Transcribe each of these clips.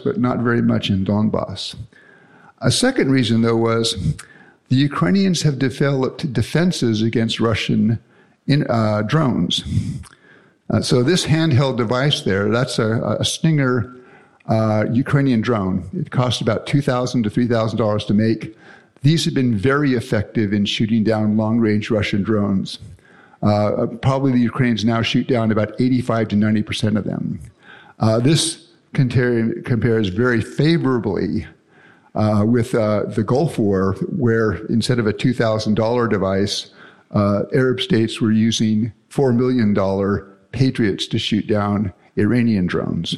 but not very much in Donbass. A second reason, though, was the Ukrainians have developed defenses against Russian drones. So this handheld device there, that's a Stinger Ukrainian drone. It costs about $2,000 to $3,000 to make. These have been very effective in shooting down long-range Russian drones. Probably the Ukrainians now shoot down about 85 to 90% of them. This compares very favorably with the Gulf War, where instead of a $2,000 device, Arab states were using $4 million Patriots to shoot down Iranian drones.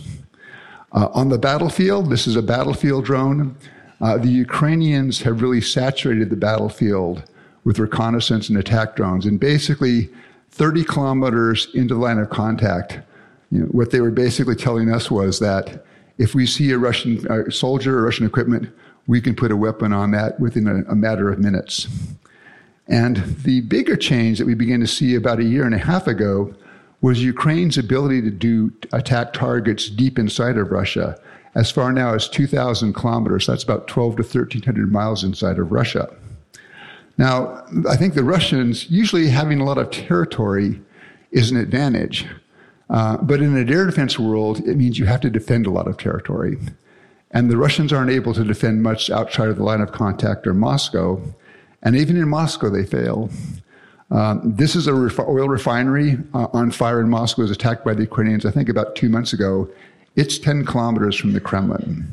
On the battlefield, this is a battlefield drone. The Ukrainians have really saturated the battlefield with reconnaissance and attack drones. And basically, 30 kilometers into the line of contact, what they were basically telling us was that if we see a Russian soldier or Russian equipment, we can put a weapon on that within a matter of minutes. And the bigger change that we began to see about a year and a half ago was Ukraine's ability to attack targets deep inside of Russia, as far now as 2,000 kilometers. That's about 12 to 1,300 miles inside of Russia. Now, I think the Russians, usually having a lot of territory is an advantage. But in an air defense world, it means you have to defend a lot of territory. And the Russians aren't able to defend much outside of the line of contact or Moscow. And even in Moscow, they fail. This is an oil refinery on fire in Moscow. It was attacked by the Ukrainians, I think, about 2 months ago. It's 10 kilometers from the Kremlin.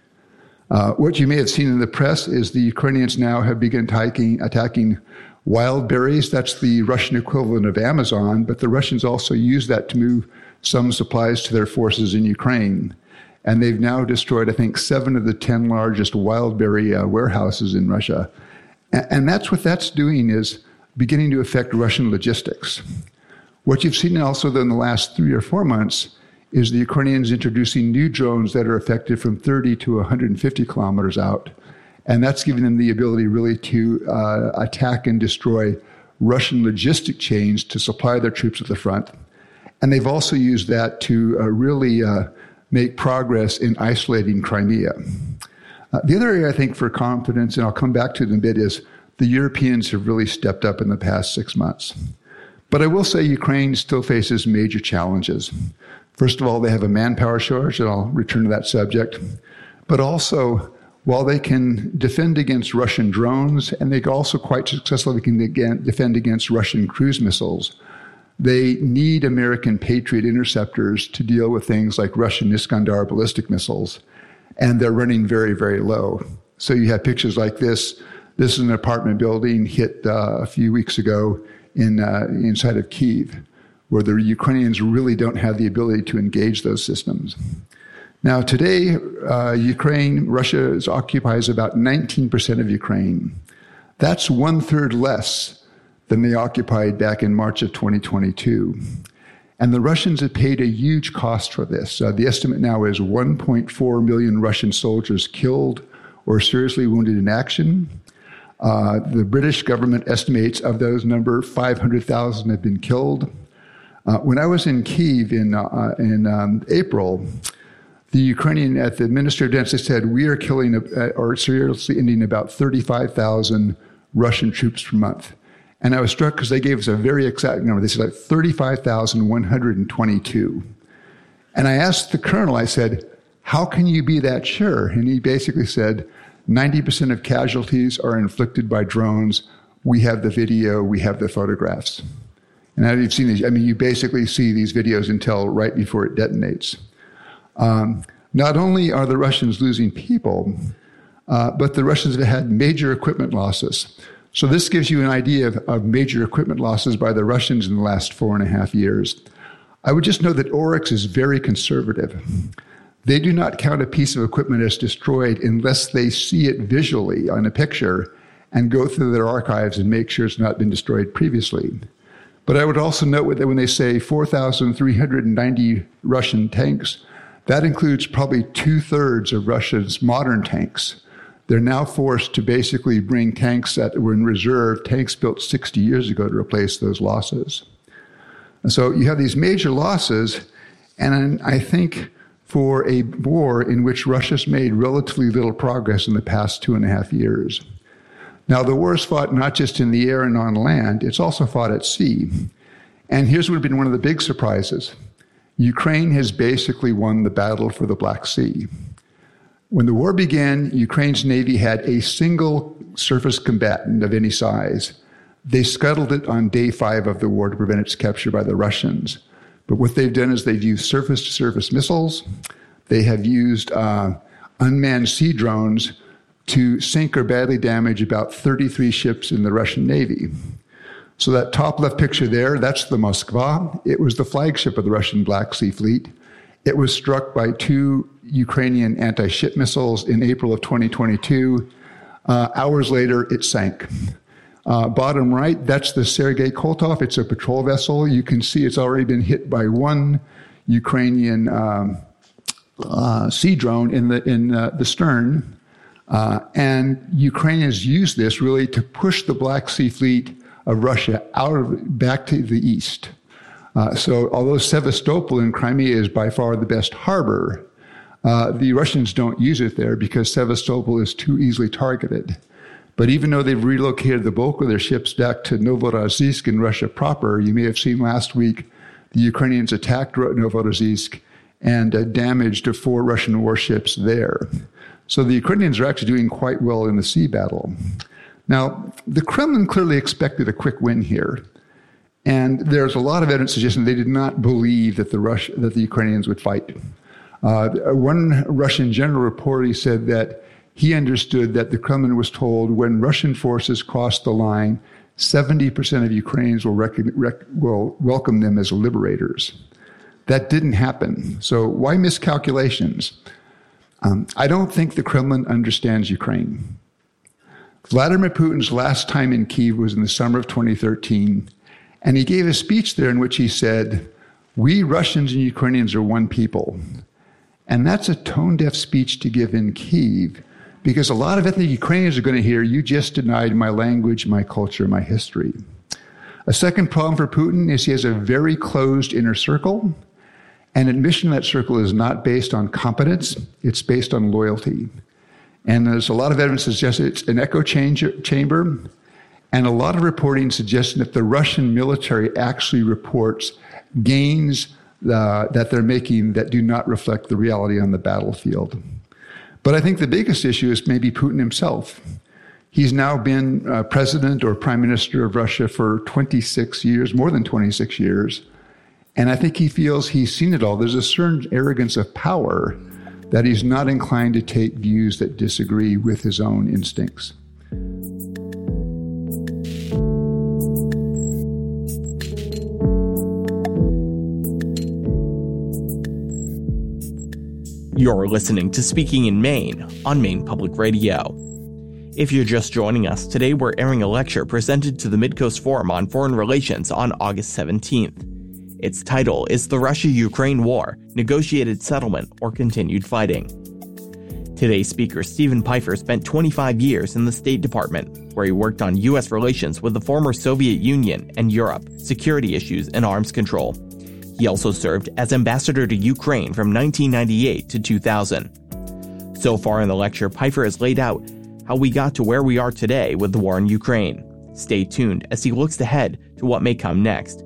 What you may have seen in the press is the Ukrainians now have begun attacking wild berries. That's the Russian equivalent of Amazon, but the Russians also use that to move some supplies to their forces in Ukraine. And they've now destroyed, I think, 7 of the 10 largest wild berry warehouses in Russia. And that's what that's doing, is beginning to affect Russian logistics. What you've seen also in the last 3 or 4 months is the Ukrainians introducing new drones that are effective from 30 to 150 kilometers out. And that's giving them the ability really to attack and destroy Russian logistic chains to supply their troops at the front. And they've also used that to really make progress in isolating Crimea. The other area I think for confidence, and I'll come back to it in a bit, is the Europeans have really stepped up in the past 6 months. But I will say Ukraine still faces major challenges. First of all, they have a manpower shortage, and I'll return to that subject. But also, while they can defend against Russian drones, and they also quite successfully can defend against Russian cruise missiles, they need American Patriot interceptors to deal with things like Russian Iskander ballistic missiles. And they're running very, very low. So you have pictures like this. This is an apartment building hit a few weeks ago inside of Kyiv, where the Ukrainians really don't have the ability to engage those systems. Now, today, Russia occupies about 19% of Ukraine. That's 1/3 less than they occupied back in March of 2022. And the Russians have paid a huge cost for this. The estimate now is 1.4 million Russian soldiers killed or seriously wounded in action. The British government estimates of those number, 500,000 have been killed. When I was in Kyiv in April, the Ukrainian, at the Ministry of Defense, they said, we are killing or seriously ending about 35,000 Russian troops per month. And I was struck because they gave us a very exact number. They said like 35,122. And I asked the colonel, I said, how can you be that sure? And he basically said, 90% of casualties are inflicted by drones. We have the video, we have the photographs. And now you've seen these, you basically see these videos until right before it detonates. Not only are the Russians losing people, but the Russians have had major equipment losses. So this gives you an idea of major equipment losses by the Russians in the last 4.5 years. I would just note that Oryx is very conservative. They do not count a piece of equipment as destroyed unless they see it visually on a picture and go through their archives and make sure it's not been destroyed previously. But I would also note that when they say 4,390 Russian tanks, that includes probably 2/3 of Russia's modern tanks. They're now forced to basically bring tanks that were in reserve, tanks built 60 years ago, to replace those losses. And so you have these major losses, and I think for a war in which Russia's made relatively little progress in the past 2.5 years. Now, the war is fought not just in the air and on land, it's also fought at sea. And here's what has been one of the big surprises. Ukraine has basically won the battle for the Black Sea. When the war began, Ukraine's Navy had a single surface combatant of any size. They scuttled it on day 5 of the war to prevent its capture by the Russians. But what they've done is they've used surface-to-surface missiles. They have used unmanned sea drones to sink or badly damage about 33 ships in the Russian Navy. So that top left picture there, that's the Moskva. It was the flagship of the Russian Black Sea Fleet. It was struck by 2 Ukrainian anti-ship missiles in April of 2022. Hours later, it sank. Bottom right, that's the Sergei Koltov. It's a patrol vessel. You can see it's already been hit by 1 Ukrainian sea drone in the stern. And Ukraine has used this really to push the Black Sea Fleet of Russia back to the east. So although Sevastopol in Crimea is by far the best harbor, the Russians don't use it there because Sevastopol is too easily targeted. But even though they've relocated the bulk of their ships back to Novorossiysk in Russia proper, you may have seen last week the Ukrainians attacked Novorossiysk and damaged 4 Russian warships there. So the Ukrainians are actually doing quite well in the sea battle. Now, the Kremlin clearly expected a quick win here. And there's a lot of evidence suggesting they did not believe that the Ukrainians would fight. One Russian general reportedly said that he understood that the Kremlin was told when Russian forces crossed the line, 70% of Ukrainians will welcome them as liberators. That didn't happen. So why miscalculations? I don't think the Kremlin understands Ukraine. Vladimir Putin's last time in Kyiv was in the summer of 2013, and he gave a speech there in which he said, "We Russians and Ukrainians are one people." And that's a tone-deaf speech to give in Kyiv, because a lot of ethnic Ukrainians are going to hear, "You just denied my language, my culture, my history." A second problem for Putin is he has a very closed inner circle, and admission to that circle is not based on competence, it's based on loyalty. And there's a lot of evidence that suggests it's an echo chamber, and a lot of reporting suggesting that the Russian military actually reports gains that they're making that do not reflect the reality on the battlefield. But I think the biggest issue is maybe Putin himself. He's now been president or prime minister of Russia for 26 years, more than 26 years. And I think he feels he's seen it all. There's a certain arrogance of power that he's not inclined to take views that disagree with his own instincts. You're listening to Speaking in Maine on Maine Public Radio. If you're just joining us, today we're airing a lecture presented to the Midcoast Forum on Foreign Relations on August 17th. Its title is The Russia-Ukraine War, Negotiated Settlement or Continued Fighting. Today's speaker, Stephen Pifer, spent 25 years in the State Department, where he worked on U.S. relations with the former Soviet Union and Europe, security issues, and arms control. He also served as ambassador to Ukraine from 1998 to 2000. So far in the lecture, Pifer has laid out how we got to where we are today with the war in Ukraine. Stay tuned as he looks ahead to what may come next.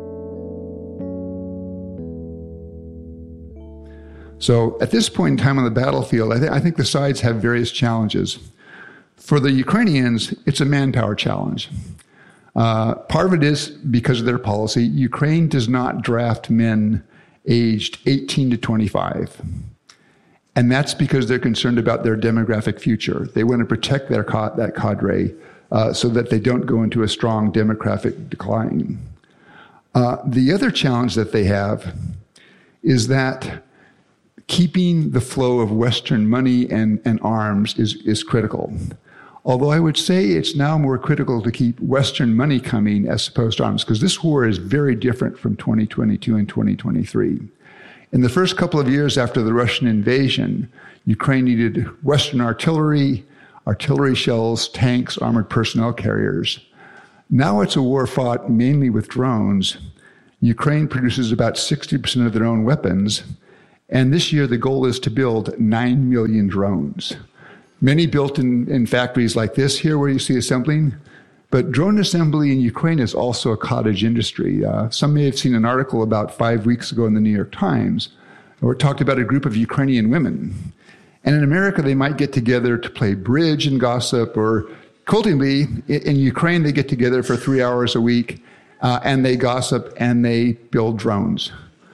So at this point in time on the battlefield, I think the sides have various challenges. For the Ukrainians, it's a manpower challenge. Part of it is because of their policy. Ukraine does not draft men aged 18 to 25. And that's because they're concerned about their demographic future. They want to protect that cadre so that they don't go into a strong demographic decline. The other challenge that they have is that keeping the flow of Western money and arms is critical. Although I would say it's now more critical to keep Western money coming as opposed to arms, because this war is very different from 2022 and 2023. In the first couple of years after the Russian invasion, Ukraine needed Western artillery shells, tanks, armored personnel carriers. Now it's a war fought mainly with drones. Ukraine produces about 60% of their own weapons, And this year, the goal is to build 9 million drones. Many built in factories like this here where you see assembling. But drone assembly in Ukraine is also a cottage industry. Some may have seen an article about 5 weeks ago in the New York Times where it talked about a group of Ukrainian women. And in America, they might get together to play bridge and gossip, or culturally, in Ukraine, they get together for 3 hours a week and they gossip and they build drones.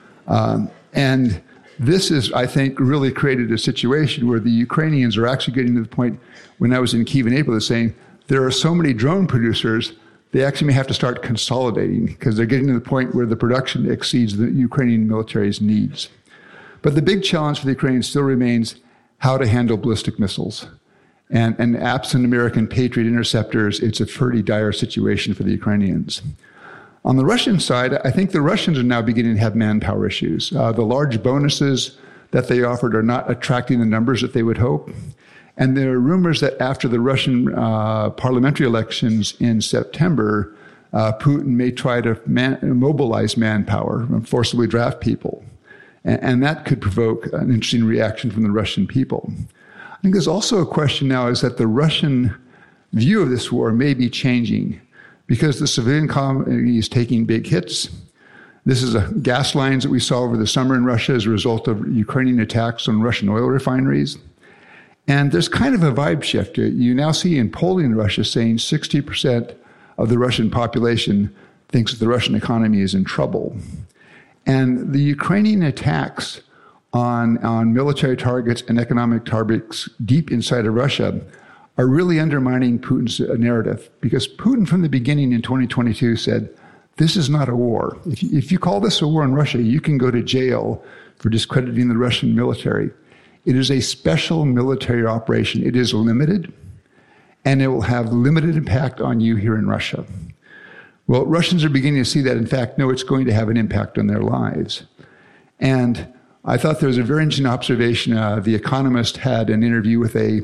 And this is, I think, really created a situation where the Ukrainians are actually getting to the point, when I was in Kyiv in April, saying there are so many drone producers, they actually may have to start consolidating because they're getting to the point where the production exceeds the Ukrainian military's needs. But the big challenge for the Ukrainians still remains how to handle ballistic missiles. And absent American Patriot interceptors, it's a pretty dire situation for the Ukrainians. On the Russian side, I think the Russians are now beginning to have manpower issues. The large bonuses that they offered are not attracting the numbers that they would hope. And there are rumors that after the Russian parliamentary elections in September, Putin may try to mobilize manpower and forcibly draft people. And that could provoke an interesting reaction from the Russian people. I think there's also a question now is that the Russian view of this war may be changing because the civilian economy is taking big hits. This is gas lines that we saw over the summer in Russia as a result of Ukrainian attacks on Russian oil refineries. And there's kind of a vibe shift. You now see in polling in Russia saying 60% of the Russian population thinks that the Russian economy is in trouble. And the Ukrainian attacks on military targets and economic targets deep inside of Russia are really undermining Putin's narrative. Because Putin from the beginning in 2022 said, this is not a war. If you call this a war in Russia, you can go to jail for discrediting the Russian military. It is a special military operation. It is limited, and it will have limited impact on you here in Russia. Well, Russians are beginning to see that, in fact, no, it's going to have an impact on their lives. And I thought there was a very interesting observation. The Economist had an interview with a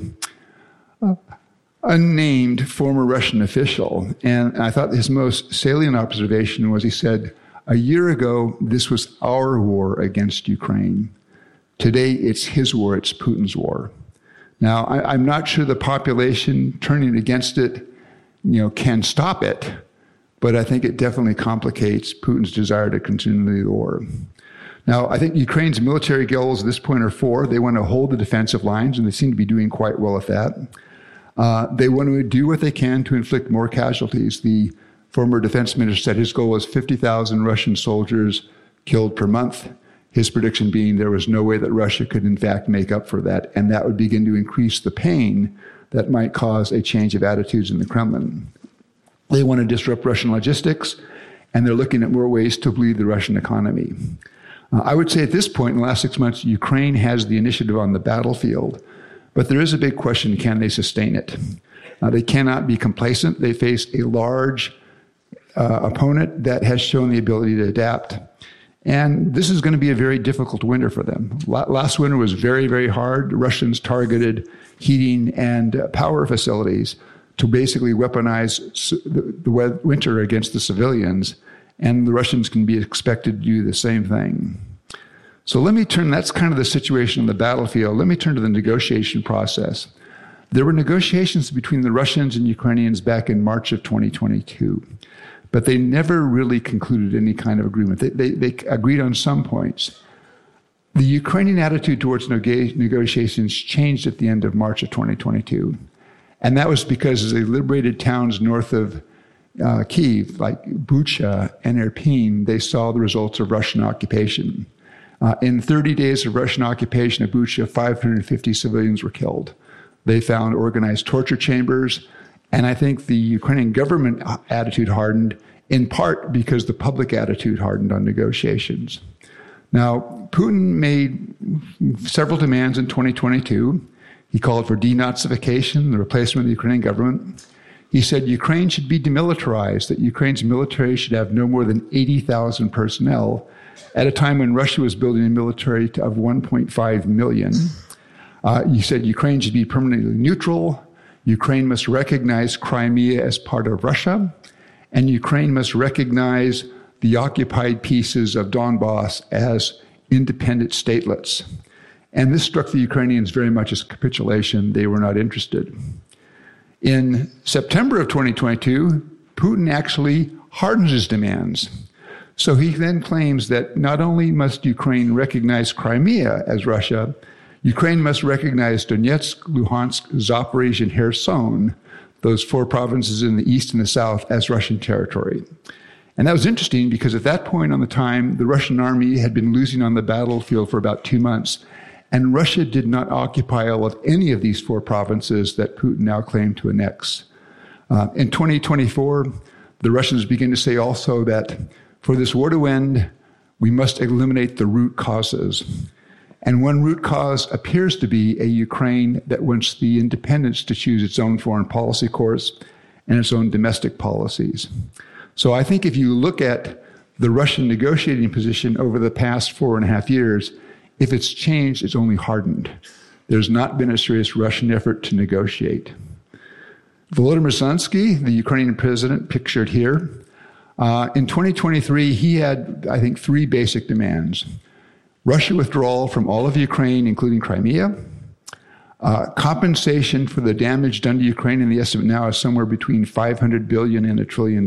unnamed former Russian official, and I thought his most salient observation was he said, a year ago, this was our war against Ukraine. Today, it's his war, it's Putin's war. Now, I'm not sure the population turning against it, can stop it, but I think it definitely complicates Putin's desire to continue the war. Now, I think Ukraine's military goals at this point are 4. They want to hold the defensive lines, and they seem to be doing quite well at that. They want to do what they can to inflict more casualties. The former defense minister said his goal was 50,000 Russian soldiers killed per month. His prediction being there was no way that Russia could, in fact, make up for that, and that would begin to increase the pain that might cause a change of attitudes in the Kremlin. They want to disrupt Russian logistics, and they're looking at more ways to bleed the Russian economy. I would say at this point, in the last 6 months, Ukraine has the initiative on the battlefield, but there is a big question, can they sustain it? They cannot be complacent. They face a large opponent that has shown the ability to adapt. And this is going to be a very difficult winter for them. Last winter was very, very hard. The Russians targeted heating and power facilities to basically weaponize the winter against the civilians. And the Russians can be expected to do the same thing. So that's kind of the situation on the battlefield. Let me turn to the negotiation process. There were negotiations between the Russians and Ukrainians back in March of 2022. But they never really concluded any kind of agreement. They agreed on some points. The Ukrainian attitude towards negotiations changed at the end of March of 2022. And that was because as they liberated towns north of Kyiv, like Bucha and Irpin, they saw the results of Russian occupation. In 30 days of Russian occupation of Bucha, 550 civilians were killed. They found organized torture chambers. And I think the Ukrainian government attitude hardened in part because the public attitude hardened on negotiations. Now, Putin made several demands in 2022. He called for denazification, the replacement of the Ukrainian government. He said Ukraine should be demilitarized, that Ukraine's military should have no more than 80,000 personnel at a time when Russia was building a military of 1.5 million. He said Ukraine should be permanently neutral. Ukraine must recognize Crimea as part of Russia, and Ukraine must recognize the occupied pieces of Donbass as independent statelets. And this struck the Ukrainians very much as capitulation. They were not interested. In September of 2022, Putin actually hardens his demands. So he then claims that not only must Ukraine recognize Crimea as Russia, Ukraine must recognize Donetsk, Luhansk, Zaporizhzhia, and Kherson, those 4 provinces in the east and the south, as Russian territory. And that was interesting because at that point on the time, the Russian army had been losing on the battlefield for about 2 months, and Russia did not occupy all of any of these 4 provinces that Putin now claimed to annex. In 2024, the Russians begin to say also that for this war to end, we must eliminate the root causes. And one root cause appears to be a Ukraine that wants the independence to choose its own foreign policy course and its own domestic policies. So I think if you look at the Russian negotiating position over the past 4.5 years, if it's changed, it's only hardened. There's not been a serious Russian effort to negotiate. Volodymyr Zelensky, the Ukrainian president, pictured here, in 2023, he had, I think, 3 basic demands. Russia withdrawal from all of Ukraine, including Crimea, compensation for the damage done to Ukraine, and the estimate now is somewhere between $500 billion and $1 trillion,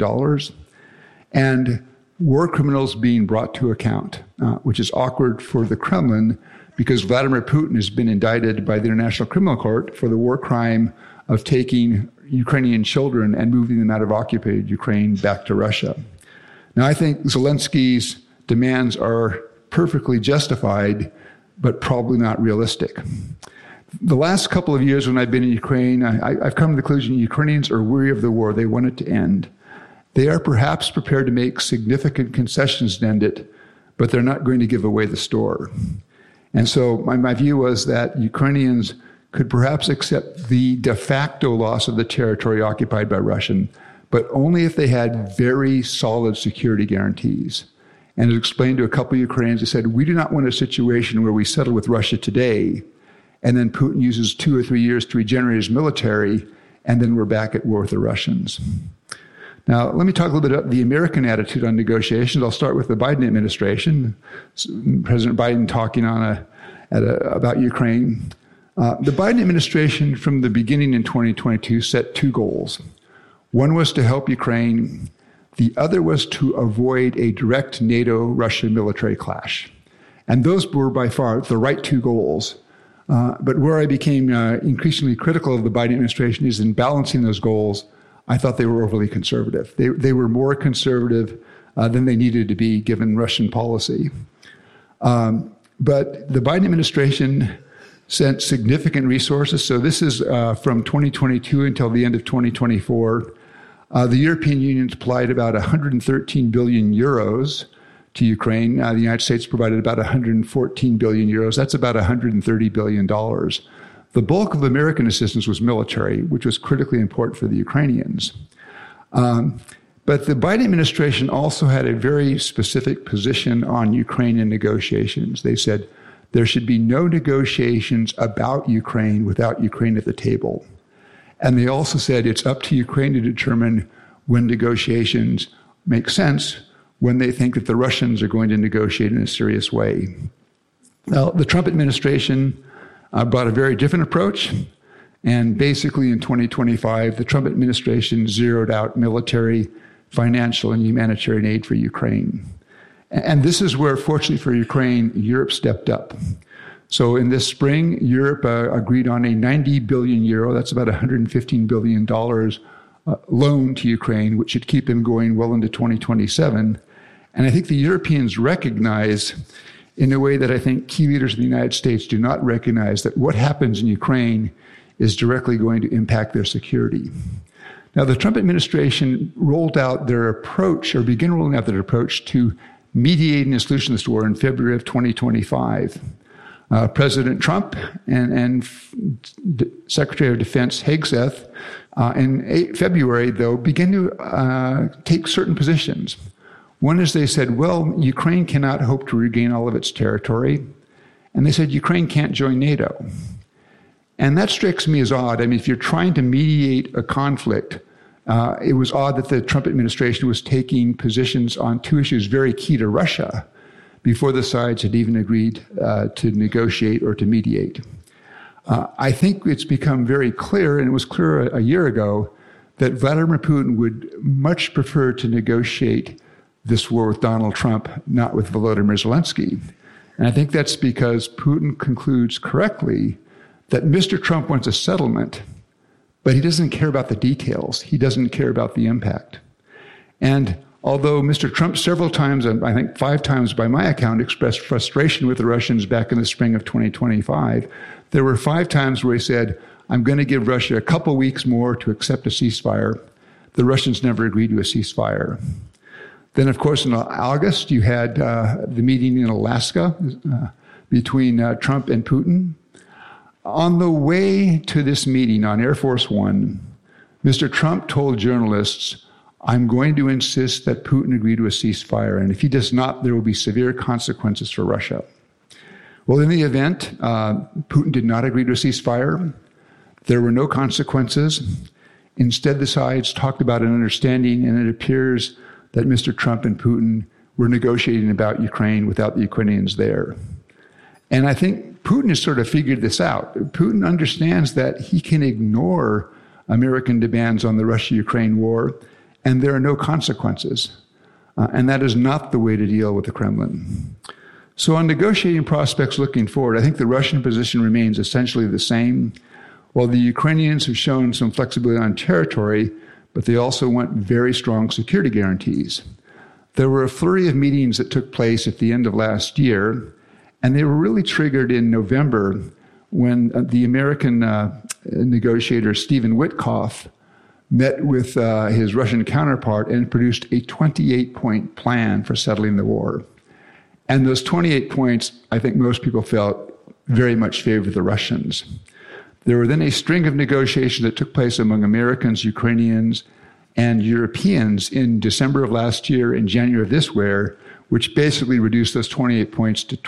and war criminals being brought to account, which is awkward for the Kremlin because Vladimir Putin has been indicted by the International Criminal Court for the war crime of taking Ukrainian children and moving them out of occupied Ukraine back to Russia. Now, I think Zelensky's demands are perfectly justified, but probably not realistic. The last couple of years when I've been in Ukraine, I've come to the conclusion Ukrainians are weary of the war. They want it to end. They are perhaps prepared to make significant concessions to end it, but they're not going to give away the store. And so my view was that Ukrainians could perhaps accept the de facto loss of the territory occupied by Russia, but only if they had very solid security guarantees. And as explained to a couple of Ukrainians, they said, we do not want a situation where we settle with Russia today, and then Putin uses 2 or 3 years to regenerate his military, and then we're back at war with the Russians. Now, let me talk a little bit about the American attitude on negotiations. I'll start with the Biden administration. President Biden talking about Ukraine. The Biden administration, from the beginning in 2022, set 2 goals. One was to help Ukraine. The other was to avoid a direct NATO-Russia military clash. And those were by far the right 2 goals. But where I became increasingly critical of the Biden administration is in balancing those goals. I thought they were overly conservative. They were more conservative than they needed to be given Russian policy. But the Biden administration sent significant resources. So this is from 2022 until the end of 2024. The European Union supplied about 113 billion euros to Ukraine. The United States provided about 114 billion euros. That's about $130 billion. The bulk of American assistance was military, which was critically important for the Ukrainians. But the Biden administration also had a very specific position on Ukrainian negotiations. They said there should be no negotiations about Ukraine without Ukraine at the table. And they also said it's up to Ukraine to determine when negotiations make sense, when they think that the Russians are going to negotiate in a serious way. Now, the Trump administration brought a very different approach. And basically in 2025, the Trump administration zeroed out military, financial, and humanitarian aid for Ukraine. And this is where, fortunately for Ukraine, Europe stepped up. So in this spring, Europe agreed on a 90 billion euro, that's about $115 billion loan to Ukraine, which should keep them going well into 2027. And I think the Europeans recognize, in a way that I think key leaders in the United States do not recognize, that what happens in Ukraine is directly going to impact their security. Now, the Trump administration rolled out their approach, or began rolling out their approach to mediating a solution to this war in February of 2025. President Trump and Secretary of Defense Hegseth in February, though, began to take certain positions. One is they said, well, Ukraine cannot hope to regain all of its territory. And they said, Ukraine can't join NATO. And that strikes me as odd. I mean, if you're trying to mediate a conflict, it was odd that the Trump administration was taking positions on 2 issues very key to Russia. before the sides had even agreed to negotiate or to mediate. I think it's become very clear, and it was clear a year ago, that Vladimir Putin would much prefer to negotiate this war with Donald Trump, not with Volodymyr Zelensky. And I think that's because Putin concludes correctly that Mr. Trump wants a settlement, but he doesn't care about the details. He doesn't care about the impact. And although Mr. Trump several times, I think 5 times by my account, expressed frustration with the Russians back in the spring of 2025, there were 5 times where he said, I'm going to give Russia a couple weeks more to accept a ceasefire. The Russians never agreed to a ceasefire. Then, of course, in August, you had the meeting in Alaska between Trump and Putin. On the way to this meeting on Air Force One, Mr. Trump told journalists, I'm going to insist that Putin agree to a ceasefire, and if he does not, there will be severe consequences for Russia. Well, in the event, Putin did not agree to a ceasefire. There were no consequences. Instead, the sides talked about an understanding, and it appears that Mr. Trump and Putin were negotiating about Ukraine without the Ukrainians there. And I think Putin has sort of figured this out. Putin understands that he can ignore American demands on the Russia-Ukraine war, and there are no consequences. And that is not the way to deal with the Kremlin. So on negotiating prospects looking forward, I think the Russian position remains essentially the same. While the Ukrainians have shown some flexibility on territory, but they also want very strong security guarantees. There were a flurry of meetings that took place at the end of last year, and they were really triggered in November when the American negotiator Stephen Witkoff met with his Russian counterpart and produced a 28-point plan for settling the war. And those 28 points, I think most people felt very much favored the Russians. There were then a string of negotiations that took place among Americans, Ukrainians, and Europeans in December of last year and January of this year, which basically reduced those 28 points to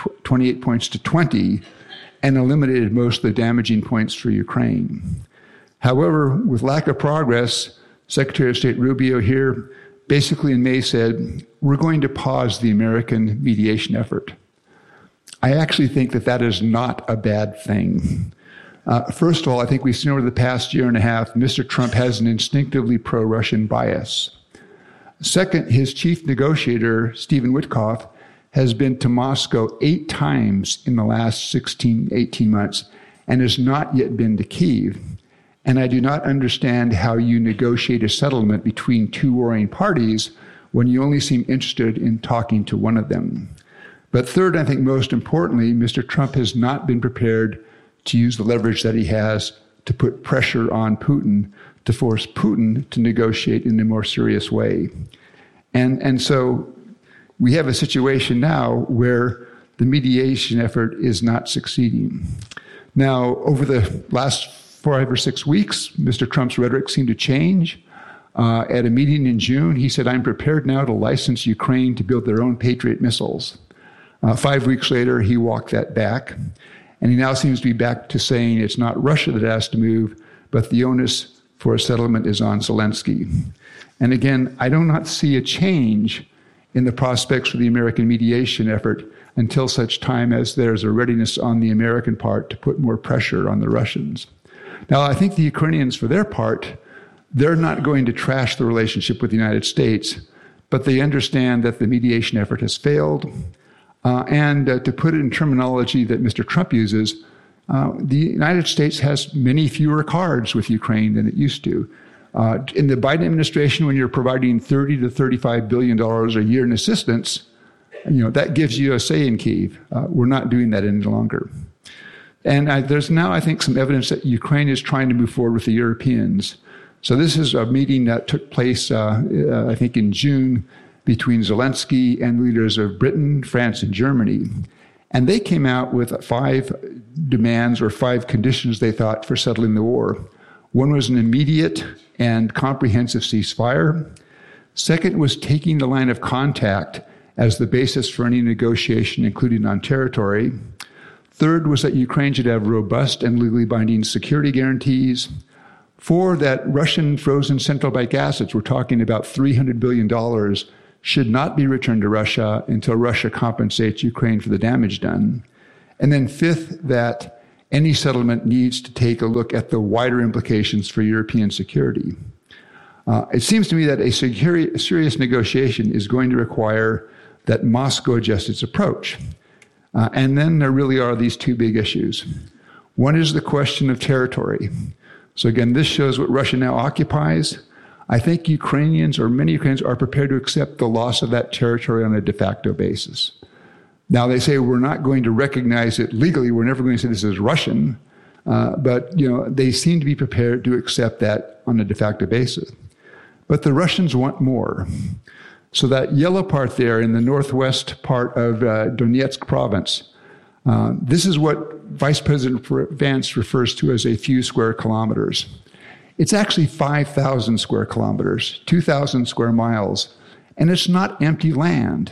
20 and eliminated most of the damaging points for Ukraine. However, with lack of progress, Secretary of State Rubio here basically in May said, we're going to pause the American mediation effort. I actually think that that is not a bad thing. First of all, I think we've seen over the past year and a half, Mr. Trump has an instinctively pro-Russian bias. Second, his chief negotiator, Stephen Witkoff, has been to Moscow 8 times in the last 16, 18 months and has not yet been to Kyiv. And I do not understand how you negotiate a settlement between 2 warring parties when you only seem interested in talking to one of them. But third, I think most importantly, Mr. Trump has not been prepared to use the leverage that he has to put pressure on Putin to force Putin to negotiate in a more serious way. And so we have a situation now where the mediation effort is not succeeding. Now, over the last 5 or 6 weeks, Mr. Trump's rhetoric seemed to change. At a meeting in June, he said, I'm prepared now to license Ukraine to build their own Patriot missiles. 5 weeks later, he walked that back. And he now seems to be back to saying it's not Russia that has to move, but the onus for a settlement is on Zelensky. And again, I do not see a change in the prospects for the American mediation effort until such time as there's a readiness on the American part to put more pressure on the Russians. Now, I think the Ukrainians, for their part, they're not going to trash the relationship with the United States, but they understand that the mediation effort has failed. And to put it in terminology that Mr. Trump uses, the United States has many fewer cards with Ukraine than it used to. In the Biden administration, when you're providing $30 to $35 billion a year in assistance, that gives you a say in Kyiv. We're not doing that any longer. And there's now, I think, some evidence that Ukraine is trying to move forward with the Europeans. So this is a meeting that took place, I think, in June between Zelensky and leaders of Britain, France, and Germany. And they came out with 5 demands or 5 conditions they thought for settling the war. One was an immediate and comprehensive ceasefire. Second was taking the line of contact as the basis for any negotiation, including on territory. Third was that Ukraine should have robust and legally binding security guarantees. 4, that Russian frozen central bank assets, we're talking about $300 billion, should not be returned to Russia until Russia compensates Ukraine for the damage done. And then fifth, that any settlement needs to take a look at the wider implications for European security. It seems to me that a serious negotiation is going to require that Moscow adjust its approach. And then there really are these two big issues. One is the question of territory. So again, this shows what Russia now occupies. I think Ukrainians, or many Ukrainians, are prepared to accept the loss of that territory on a de facto basis. Now they say we're not going to recognize it legally. We're never going to say this is Russian. But they seem to be prepared to accept that on a de facto basis. But the Russians want more. So that yellow part there in the northwest part of Donetsk province, this is what Vice President Vance refers to as a few square kilometers. It's actually 5,000 square kilometers, 2,000 square miles, and it's not empty land.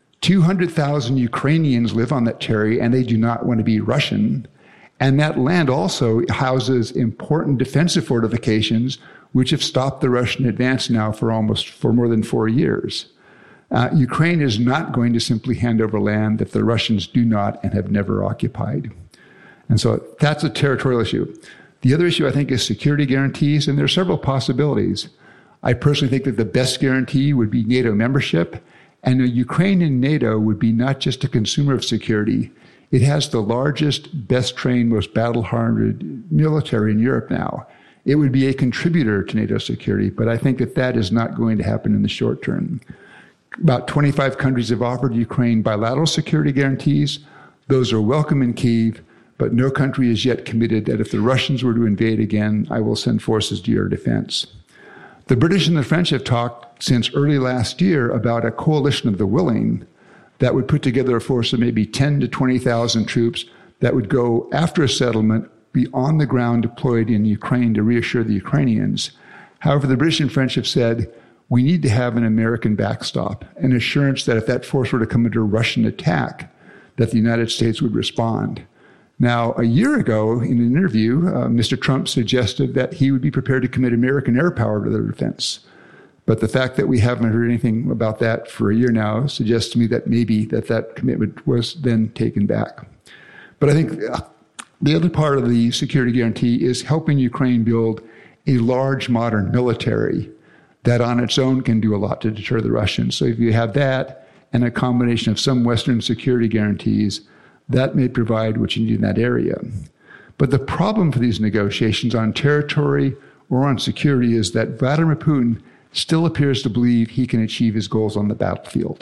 200,000 Ukrainians live on that territory, and they do not want to be Russian. And that land also houses important defensive fortifications, which have stopped the Russian advance now for more than 4 years. Ukraine is not going to simply hand over land that the Russians do not and have never occupied. And so that's a territorial issue. The other issue, I think, is security guarantees, and there are several possibilities. I personally think that the best guarantee would be NATO membership, and Ukraine in NATO would be not just a consumer of security. It has the largest, best-trained, most battle-hardened military in Europe now. It would be a contributor to NATO security, but I think that that is not going to happen in the short term. About 25 countries have offered Ukraine bilateral security guarantees. Those are welcome in Kyiv, but no country is yet committed that if the Russians were to invade again, I will send forces to your defense. The British and the French have talked since early last year about a coalition of the willing that would put together a force of maybe 10 to 20,000 troops that would go after a settlement, be on the ground deployed in Ukraine to reassure the Ukrainians. However, the British and French have said, we need to have an American backstop, an assurance that if that force were to come under Russian attack, that the United States would respond. Now, a year ago, in an interview, Mr. Trump suggested that he would be prepared to commit American air power to their defense. But the fact that we haven't heard anything about that for a year now suggests to me that maybe that commitment was then taken back. But I think the other part of the security guarantee is helping Ukraine build a large modern military that on its own can do a lot to deter the Russians. So if you have that and a combination of some Western security guarantees, that may provide what you need in that area. But the problem for these negotiations on territory or on security is that Vladimir Putin still appears to believe he can achieve his goals on the battlefield.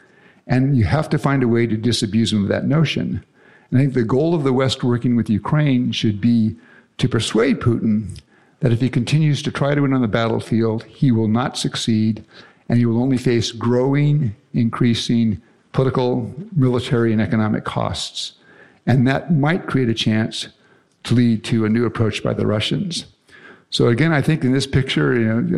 And you have to find a way to disabuse him of that notion. And I think the goal of the West working with Ukraine should be to persuade Putin that if he continues to try to win on the battlefield, he will not succeed, and he will only face growing, increasing political, military, and economic costs. And that might create a chance to lead to a new approach by the Russians. So again, I think in this picture,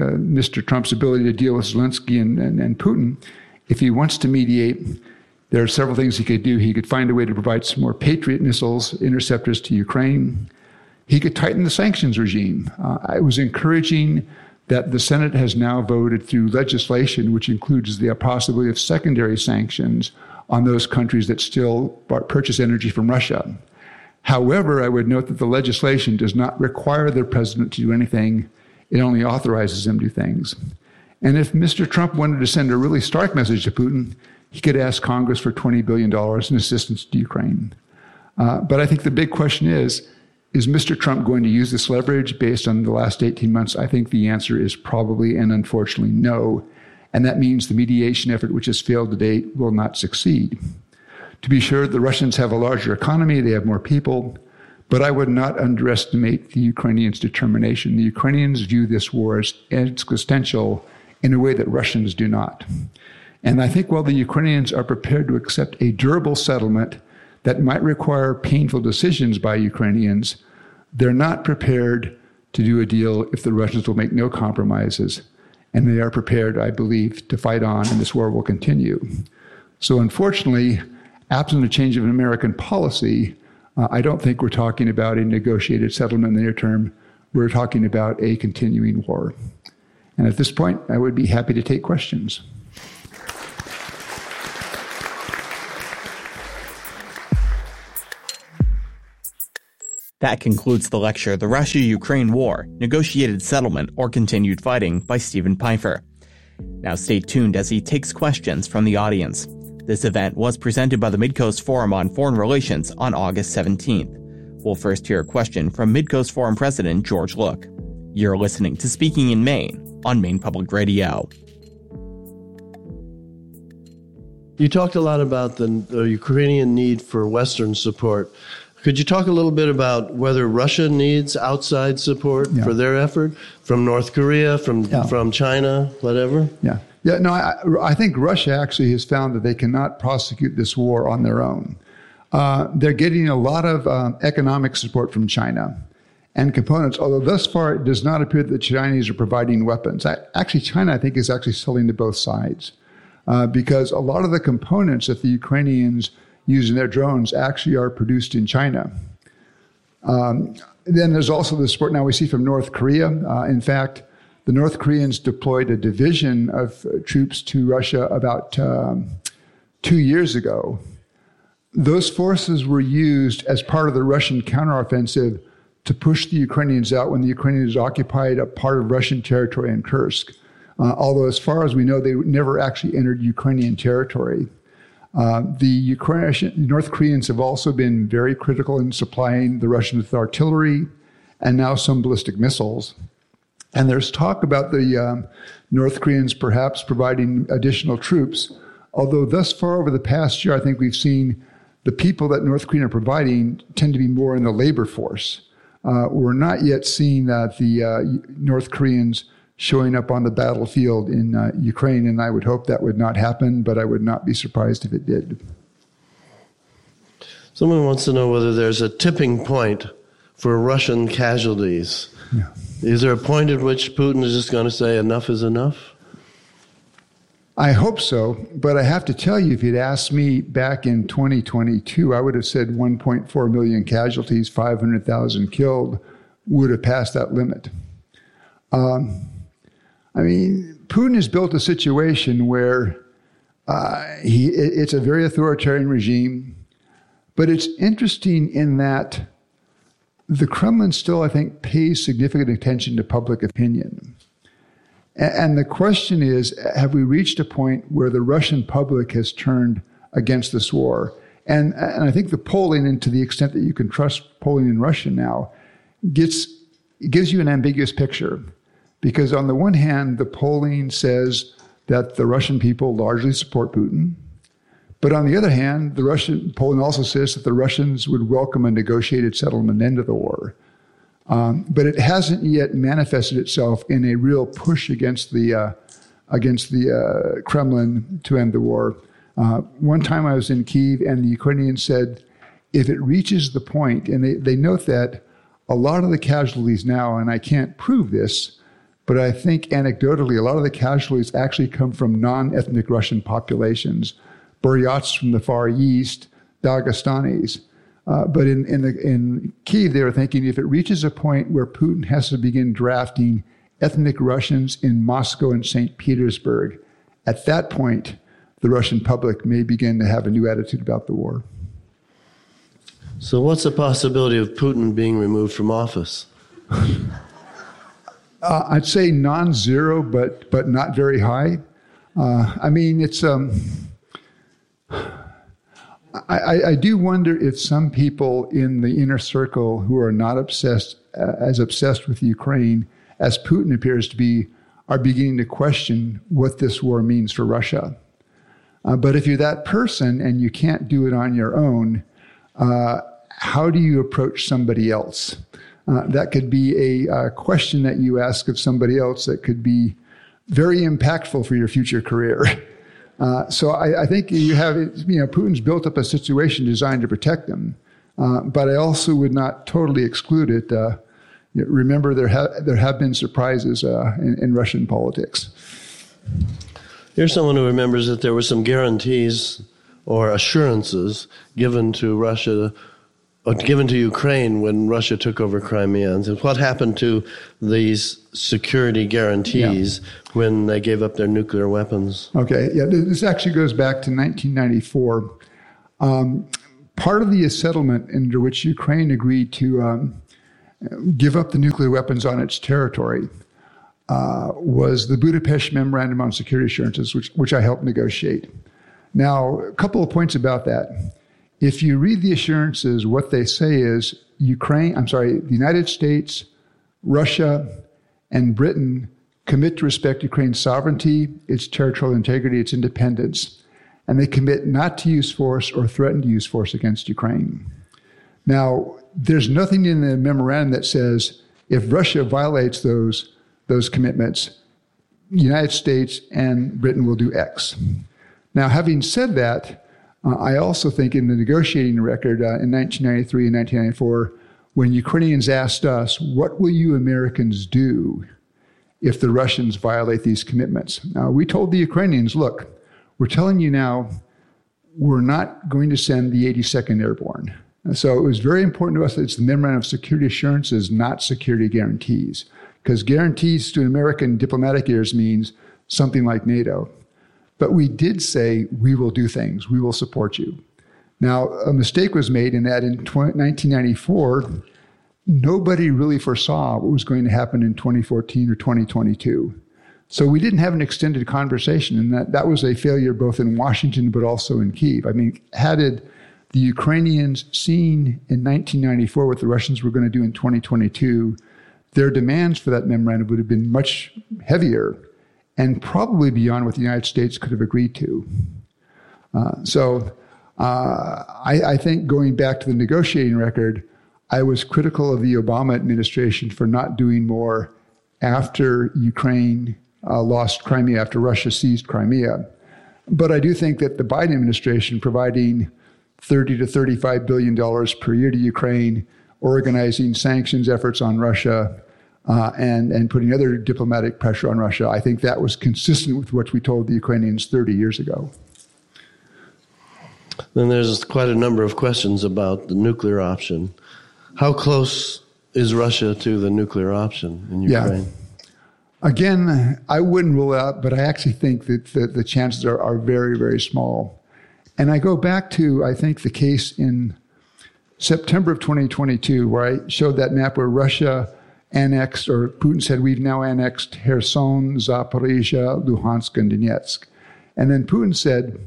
Mr. Trump's ability to deal with Zelensky and Putin, if he wants to mediate, there are several things he could do. He could find a way to provide some more Patriot missiles, interceptors to Ukraine. He could tighten the sanctions regime. It was encouraging that the Senate has now voted through legislation which includes the possibility of secondary sanctions on those countries that still purchase energy from Russia. However, I would note that the legislation does not require the president to do anything. It only authorizes him to do things. And if Mr. Trump wanted to send a really stark message to Putin, he could ask Congress for $20 billion in assistance to Ukraine. But I think the big question is Mr. Trump going to use this leverage based on the last 18 months? I think the answer is probably and unfortunately no. And that means the mediation effort, which has failed to date, will not succeed. To be sure, the Russians have a larger economy, they have more people, but I would not underestimate the Ukrainians' determination. The Ukrainians view this war as existential in a way that Russians do not. And I think while the Ukrainians are prepared to accept a durable settlement that might require painful decisions by Ukrainians, they're not prepared to do a deal if the Russians will make no compromises. And they are prepared, I believe, to fight on, and this war will continue. So unfortunately, absent a change of American policy, I don't think we're talking about a negotiated settlement in the near term. We're talking about a continuing war. And at this point, I would be happy to take questions. That concludes the lecture, The Russia-Ukraine War, Negotiated Settlement or Continued Fighting by Stephen Pfeiffer. Now stay tuned as he takes questions from the audience. This event was presented by the Midcoast Forum on Foreign Relations on August 17th. We'll first hear a question from Midcoast Forum President George Look. You're listening to Speaking in Maine on Maine Public Radio. You talked a lot about the Ukrainian need for Western support. Could you talk a little bit about whether Russia needs outside support for their effort from North Korea, from China, whatever? No, I think Russia actually has found that they cannot prosecute this war on their own. They're getting a lot of economic support from China and components, although thus far it does not appear that the Chinese are providing weapons. Actually, China, I think, is actually selling to both sides because a lot of the components that the Ukrainians use in their drones actually are produced in China. Then there's also the support now we see from North Korea. In fact, the North Koreans deployed a division of troops to Russia about 2 years ago. Those forces were used as part of the Russian counteroffensive to push the Ukrainians out when the Ukrainians occupied a part of Russian territory in Kursk. Although as far as we know, they never actually entered Ukrainian territory. The North Koreans have also been very critical in supplying the Russians with artillery and now some ballistic missiles. And there's talk about the North Koreans perhaps providing additional troops, although thus far over the past year, I think we've seen the people that North Korea are providing tend to be more in the labor force. We're not yet seeing that the North Koreans showing up on the battlefield in Ukraine, and I would hope that would not happen, but I would not be surprised if it did. Someone wants to know whether there's a tipping point for Russian casualties. Yeah. Is there a point at which Putin is just going to say enough is enough? I hope so, but I have to tell you, if you'd asked me back in 2022, I would have said 1.4 million casualties, 500,000 killed, would have passed that limit. Putin has built a situation where it's a very authoritarian regime, but it's interesting in that the Kremlin still, I think, pays significant attention to public opinion. And the question is, have we reached a point where the Russian public has turned against this war? And I think the polling, and to the extent that you can trust polling in Russia now, gives you an ambiguous picture. Because on the one hand, the polling says that the Russian people largely support Putin. But on the other hand, the Russian polling also says that the Russians would welcome a negotiated settlement end of the war. But it hasn't yet manifested itself in a real push against the Kremlin to end the war. One time I was in Kyiv, and the Ukrainians said, if it reaches the point, and they note that a lot of the casualties now, and I can't prove this, but I think anecdotally, a lot of the casualties actually come from non-ethnic Russian populations, Buryats from the Far East, Dagestanis. But in Kyiv, they were thinking if it reaches a point where Putin has to begin drafting ethnic Russians in Moscow and St. Petersburg, at that point, the Russian public may begin to have a new attitude about the war. So what's the possibility of Putin being removed from office? I'd say non-zero, but not very high. It's... I do wonder if some people in the inner circle who are not as obsessed with Ukraine as Putin appears to be are beginning to question what this war means for Russia. But if you're that person and you can't do it on your own, how do you approach somebody else? That could be a question that you ask of somebody else that could be very impactful for your future career. So I think Putin's built up a situation designed to protect them, but I also would not totally exclude it. Remember, there have been surprises in Russian politics. You're someone who remembers that there were some guarantees or assurances given to Russia, or given to Ukraine when Russia took over Crimea. And what happened to these security guarantees when they gave up their nuclear weapons? Okay, this actually goes back to 1994. part of the settlement under which Ukraine agreed to give up the nuclear weapons on its territory was the Budapest Memorandum on Security Assurances, which I helped negotiate. Now, a couple of points about that. If you read the assurances, what they say is the United States, Russia, and Britain commit to respect Ukraine's sovereignty, its territorial integrity, its independence, and they commit not to use force or threaten to use force against Ukraine. Now, there's nothing in the memorandum that says if Russia violates those commitments, the United States and Britain will do X. Now, having said that, I also think in the negotiating record in 1993 and 1994, when Ukrainians asked us, what will you Americans do if the Russians violate these commitments? Now, we told the Ukrainians, look, we're telling you now, we're not going to send the 82nd Airborne. So it was very important to us that it's the Memorandum of Security Assurances, not security guarantees, because guarantees to American diplomatic ears means something like NATO. But we did say, we will do things. We will support you. Now, a mistake was made in that in 1994, nobody really foresaw what was going to happen in 2014 or 2022. So we didn't have an extended conversation, and that was a failure both in Washington but also in Kyiv. I mean, had the Ukrainians seen in 1994 what the Russians were going to do in 2022, their demands for that memorandum would have been much heavier and probably beyond what the United States could have agreed to. I think going back to the negotiating record, I was critical of the Obama administration for not doing more after Ukraine lost Crimea, after Russia seized Crimea. But I do think that the Biden administration providing $30 to $35 billion per year to Ukraine, organizing sanctions efforts on Russia, and putting other diplomatic pressure on Russia, I think that was consistent with what we told the Ukrainians 30 years ago. Then there's quite a number of questions about the nuclear option. How close is Russia to the nuclear option in Ukraine? Yeah. Again, I wouldn't rule it out, but I actually think that the chances are very, very small. And I go back to, I think, the case in September of 2022, where I showed that map where Russia annexed, or Putin said, we've now annexed Kherson, Zaporizhia, Luhansk, and Donetsk. And then Putin said,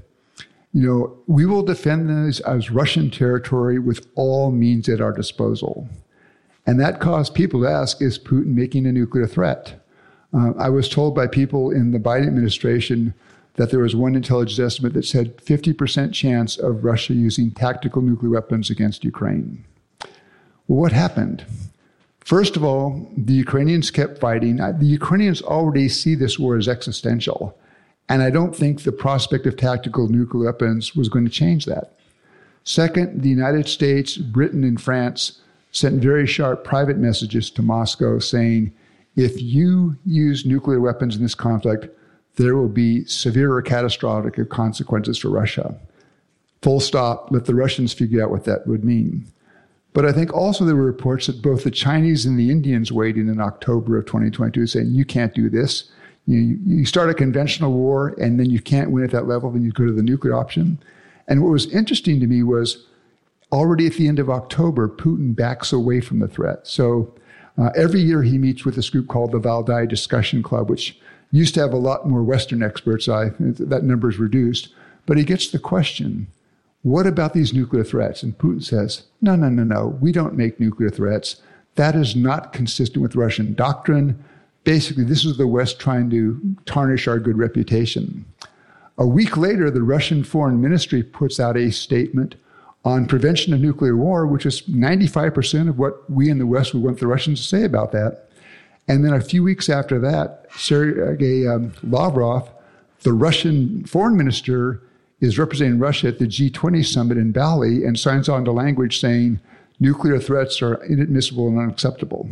we will defend this as Russian territory with all means at our disposal. And that caused people to ask, is Putin making a nuclear threat? I was told by people in the Biden administration that there was one intelligence estimate that said 50% chance of Russia using tactical nuclear weapons against Ukraine. Well, what happened? First of all, the Ukrainians kept fighting. The Ukrainians already see this war as existential. And I don't think the prospect of tactical nuclear weapons was going to change that. Second, the United States, Britain, and France sent very sharp private messages to Moscow saying, if you use nuclear weapons in this conflict, there will be severe or catastrophic consequences for Russia. Full stop. Let the Russians figure out what that would mean. But I think also there were reports that both the Chinese and the Indians weighed in October of 2022 saying, you can't do this. You start a conventional war and then you can't win at that level, then you go to the nuclear option. And what was interesting to me was already at the end of October, Putin backs away from the threat. So every year he meets with this group called the Valdai Discussion Club, which used to have a lot more Western experts. That number is reduced. But he gets the question, what about these nuclear threats? And Putin says, no, we don't make nuclear threats. That is not consistent with Russian doctrine. Basically, this is the West trying to tarnish our good reputation. A week later, the Russian Foreign Ministry puts out a statement on prevention of nuclear war, which is 95% of what we in the West would want the Russians to say about that. And then a few weeks after that, Sergei Lavrov, the Russian foreign minister, is representing Russia at the G20 summit in Bali and signs on to language saying nuclear threats are inadmissible and unacceptable.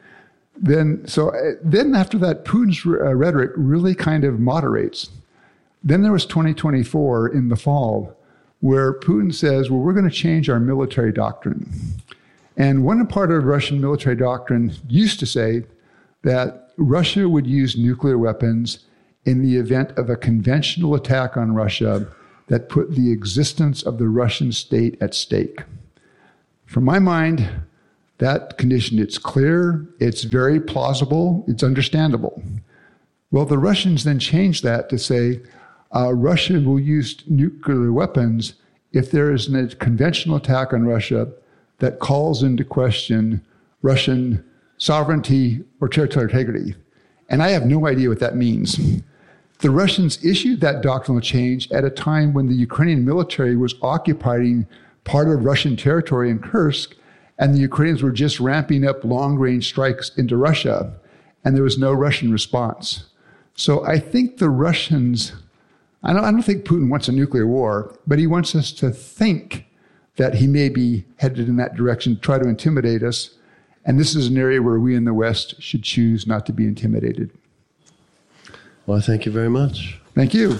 Then after that, Putin's rhetoric really kind of moderates. Then there was 2024 in the fall, where Putin says, well, we're going to change our military doctrine. And one part of Russian military doctrine used to say that Russia would use nuclear weapons in the event of a conventional attack on Russia that put the existence of the Russian state at stake. From my mind, that condition, it's clear, it's very plausible, it's understandable. Well, the Russians then changed that to say Russia will use nuclear weapons if there is a conventional attack on Russia that calls into question Russian sovereignty or territorial integrity. And I have no idea what that means. The Russians issued that doctrinal change at a time when the Ukrainian military was occupying part of Russian territory in Kursk, and the Ukrainians were just ramping up long-range strikes into Russia, and there was no Russian response. So I think the Russians, I don't think Putin wants a nuclear war, but he wants us to think that he may be headed in that direction, try to intimidate us. And this is an area where we in the West should choose not to be intimidated. Well, thank you very much. Thank you.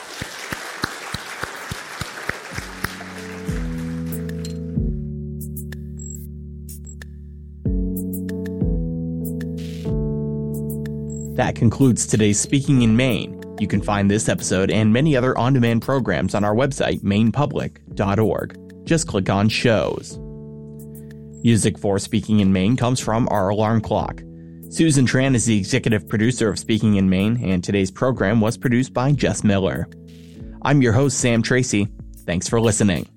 That concludes today's Speaking in Maine. You can find this episode and many other on-demand programs on our website, mainepublic.org. Just click on Shows. Music for Speaking in Maine comes from Our Alarm Clock. Susan Tran is the executive producer of Speaking in Maine, and today's program was produced by Jess Miller. I'm your host, Sam Tracy. Thanks for listening.